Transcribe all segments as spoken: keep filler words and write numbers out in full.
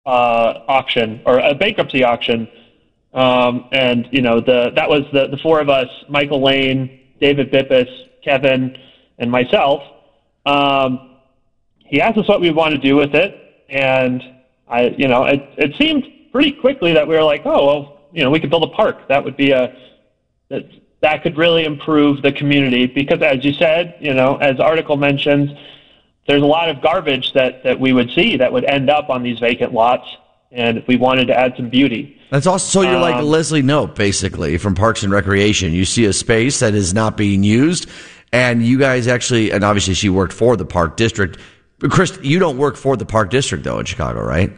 uh, auction or a bankruptcy auction. Um, and, you know, the, that was the, the four of us, Michael Lane, David Bippis, Kevin, and myself. Um, he asked us what we want to do with it. And I, you know, it, it seemed pretty quickly that we were like, oh, well, you know, we could build a park. That would be a, that, that could really improve the community because as you said, you know, as the article mentions, there's a lot of garbage that, that we would see that would end up on these vacant lots. And we wanted to add some beauty. That's also, so you're um, like Leslie Knope, basically, from Parks and Recreation. You see a space that is not being used, and you guys actually, and obviously she worked for the Park District. But Chris, you don't work for the Park District, though, in Chicago, right?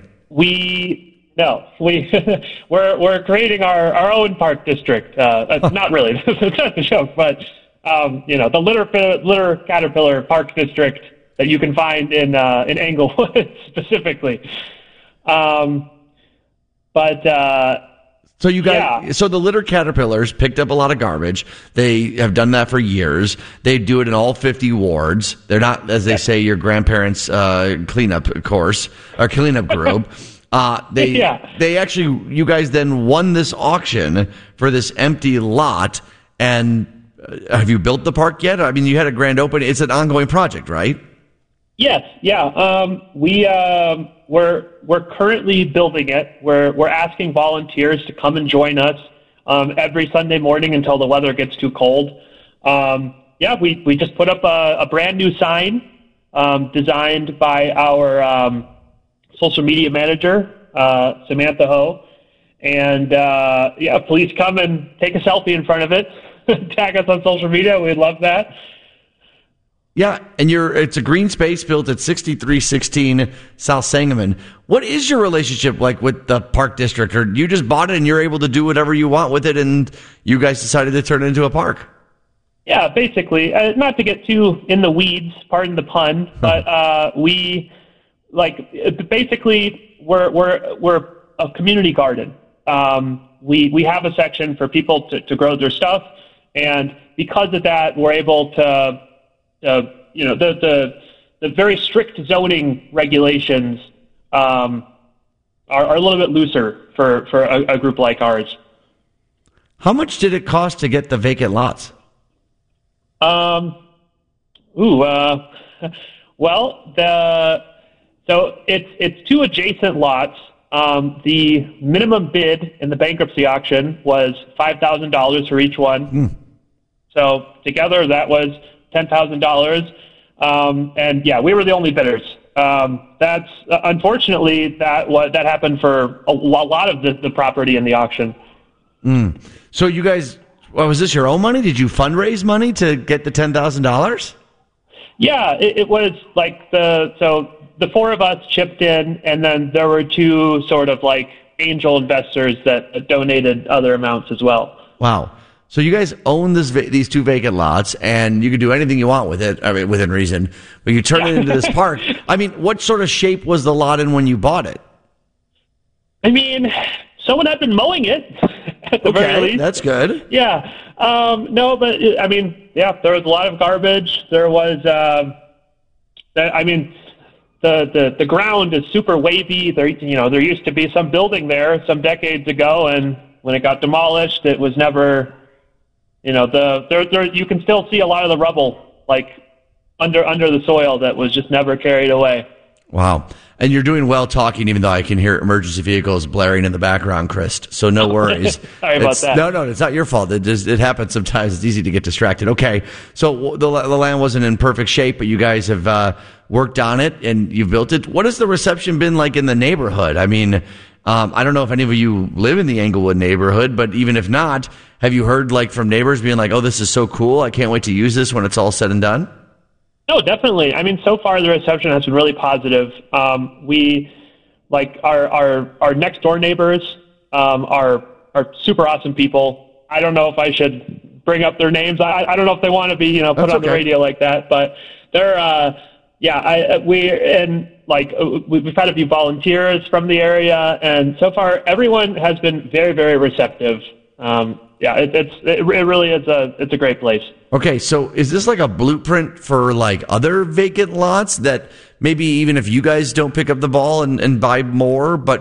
We, no. We, we're we're creating our, our own Park District. Uh, not really. That's not the joke, but, um, you know, the litter, litter Caterpillar Park District that you can find in, uh, in Englewood specifically. Um, but, uh, so you guys, yeah. so the litter caterpillars picked up a lot of garbage. They have done that for years. They do it in all fifty wards. They're not, as they say, your grandparents' uh, cleanup course or cleanup group. uh, they, yeah. they actually, you guys then won this auction for this empty lot. And uh, have you built the park yet? I mean, you had a grand opening. It's an ongoing project, right? Yes. Yeah. Um, we, um, We're we're currently building it. We're we're asking volunteers to come and join us um, every Sunday morning until the weather gets too cold. Um, yeah, we, we just put up a, a brand new sign um, designed by our um, social media manager, uh, Samantha Ho. And uh, yeah, please come and take a selfie in front of it. Tag us on social media. We'd love that. Yeah, and you're it's a green space built at sixty-three sixteen South Sangamon. What is your relationship like with the Park District? Or you just bought it and you're able to do whatever you want with it and you guys decided to turn it into a park? Yeah, basically. Uh, not to get too in the weeds, pardon the pun, but uh, we, like, basically, we're, we're, we're a community garden. Um, we, we have a section for people to, to grow their stuff, and because of that, we're able to... Uh, you know, the, the the very strict zoning regulations um, are, are a little bit looser for, for a, a group like ours. How much did it cost to get the vacant lots? Um, ooh, uh, well, the so it's it's two adjacent lots. Um, the minimum bid in the bankruptcy auction was five thousand dollars for each one. Mm. So together, that was ten thousand dollars. Um, and yeah, we were the only bidders. Um, that's uh, unfortunately that what that happened for a, a lot of the, the property in the auction. Mm. So you guys, well, was this your own money? Did you fundraise money to get the ten thousand dollars? Yeah, it, it was like the, so the four of us chipped in, and then there were two sort of like angel investors that donated other amounts as well. Wow. So you guys own this va- these two vacant lots, and you can do anything you want with it, I mean, within reason. But you turn it into this park. I mean, what sort of shape was the lot in when you bought it? I mean, someone had been mowing it at the okay, very least. That's good. Yeah. Um, no, but I mean, yeah, there was a lot of garbage. There was, um, I mean, the, the the ground is super wavy. There, you know, there used to be some building there some decades ago, and when it got demolished, it was never. You know, the there, there you can still see a lot of the rubble, like under under the soil that was just never carried away. Wow. And you're doing well talking, even though I can hear emergency vehicles blaring in the background, Chris. So no worries. Sorry about it's, that. No, no, it's not your fault. It just, it happens sometimes. It's easy to get distracted. Okay. So the, the land wasn't in perfect shape, but you guys have uh, worked on it and you've built it. What has the reception been like in the neighborhood? I mean, um, I don't know if any of you live in the Englewood neighborhood, but even if not, have you heard like from neighbors being like, oh, this is so cool. I can't wait to use this when it's all said and done? No, definitely. I mean, so far the reception has been really positive. Um, we, like, our, our, our next door neighbors um, are are super awesome people. I don't know if I should bring up their names. I, I don't know if they want to be, you know, put That's on okay. the radio like that. But they're, uh, yeah, I we and like we've had a few volunteers from the area, and so far everyone has been very, very receptive. Um, yeah, it, it's it, it really is a it's a great place. Okay, so is this like a blueprint for like other vacant lots that maybe even if you guys don't pick up the ball and, and buy more, but